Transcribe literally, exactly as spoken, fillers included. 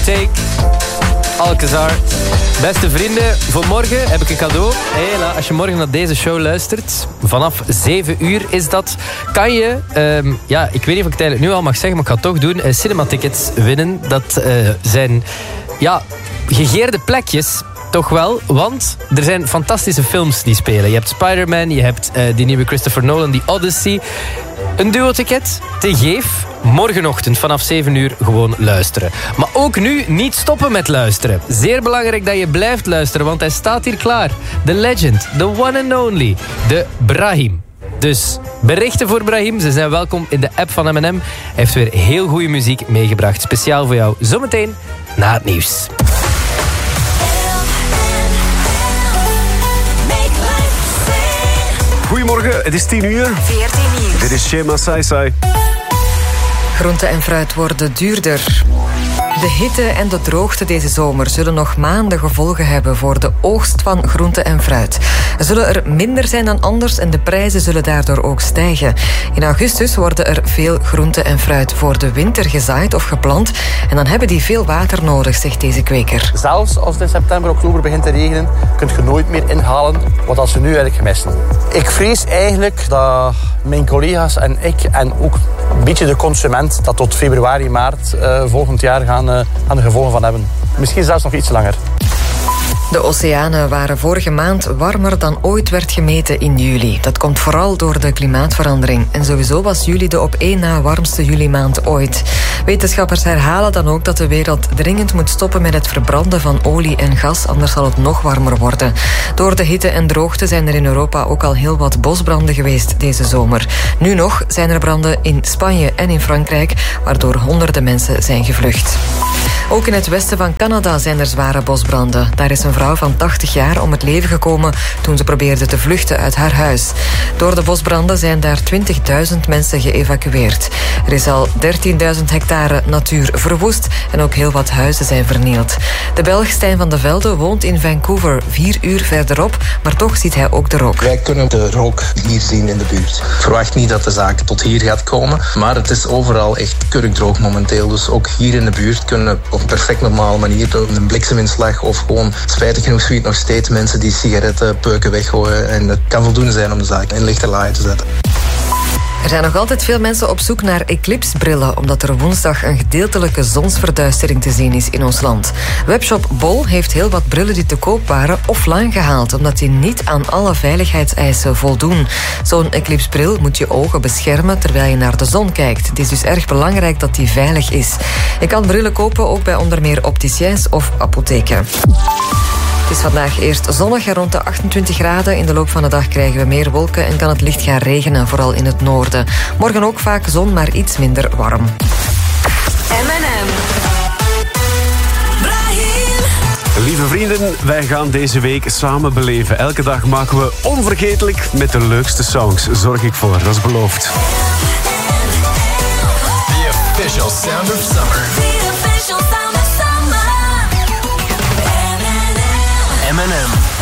Take, Alcazar. Beste vrienden, voor morgen heb ik een cadeau. Hela, als je morgen naar deze show luistert, vanaf zeven uur is dat, kan je, um, ja, ik weet niet of ik het eigenlijk nu al mag zeggen, maar ik ga het toch doen, uh, cinematickets winnen. Dat uh, zijn, ja, gegeerde plekjes. Toch wel, want er zijn fantastische films die spelen. Je hebt Spider-Man, je hebt uh, die nieuwe Christopher Nolan, die Odyssey. Een duo-ticket te geef. Morgenochtend vanaf zeven uur gewoon luisteren. Maar ook nu niet stoppen met luisteren. Zeer belangrijk dat je blijft luisteren, want hij staat hier klaar. The legend, the one and only, de Brahim. Dus berichten voor Brahim, ze zijn welkom in de app van M en M. Hij heeft weer heel goede muziek meegebracht. Speciaal voor jou, zometeen na het nieuws. Goedemorgen, het is tien uur. veertien nieuws. Dit is Shema Sai Sai. Groente en fruit worden duurder. De hitte en de droogte deze zomer zullen nog maanden gevolgen hebben voor de oogst van groente en fruit. Er zullen er minder zijn dan anders en de prijzen zullen daardoor ook stijgen. In augustus worden er veel groente en fruit voor de winter gezaaid of geplant en dan hebben die veel water nodig, zegt deze kweker. Zelfs als het in september, oktober begint te regenen, kun je nooit meer inhalen wat als ze nu eigenlijk gemissen. Ik vrees eigenlijk dat mijn collega's en ik en ook een beetje de consument dat tot februari, maart uh, volgend jaar gaan, uh, gaan de gevolgen van hebben. Misschien zelfs nog iets langer. De oceanen waren vorige maand warmer dan ooit werd gemeten in juli. Dat komt vooral door de klimaatverandering. En sowieso was juli de op één na warmste julimaand ooit. Wetenschappers herhalen dan ook dat de wereld dringend moet stoppen met het verbranden van olie en gas, anders zal het nog warmer worden. Door de hitte en droogte zijn er in Europa ook al heel wat bosbranden geweest deze zomer. Nu nog zijn er branden in Spanje en in Frankrijk, waardoor honderden mensen zijn gevlucht. Ook in het westen van Canada zijn er zware bosbranden. Daar is een vrouw van tachtig jaar om het leven gekomen toen ze probeerde te vluchten uit haar huis. Door de bosbranden zijn daar twintigduizend mensen geëvacueerd. Er is al dertienduizend hectare natuur verwoest en ook heel wat huizen zijn vernield. De Belg Stijn van de Velde woont in Vancouver, vier uur verderop, maar toch ziet hij ook de rook. Wij kunnen de rook hier zien in de buurt. Ik verwacht niet dat de zaak tot hier gaat komen, maar het is overal echt kurkdroog momenteel. Dus ook hier in de buurt kunnen op een perfect normale manier door een blikseminslag of gewoon spijtig genoeg zie je nog steeds mensen die sigarettenpeuken weggooien en het kan voldoende zijn om de zaak in lichte laaien te zetten. Er zijn nog altijd veel mensen op zoek naar eclipsebrillen, omdat er woensdag een gedeeltelijke zonsverduistering te zien is in ons land. Webshop Bol heeft heel wat brillen die te koop waren offline gehaald, omdat die niet aan alle veiligheidseisen voldoen. Zo'n eclipsebril moet je ogen beschermen terwijl je naar de zon kijkt. Het is dus erg belangrijk dat die veilig is. Je kan brillen kopen ook bij onder meer opticiens of apotheken. Het is vandaag eerst zonnig en rond de achtentwintig graden. In de loop van de dag krijgen we meer wolken en kan het licht gaan regenen, vooral in het noorden. Morgen ook vaak zon, maar iets minder warm. M en M. Lieve vrienden, wij gaan deze week samen beleven. Elke dag maken we onvergetelijk met de leukste songs. Zorg ik voor, dat is beloofd. The official sound of summer. The official sound of summer. M en M.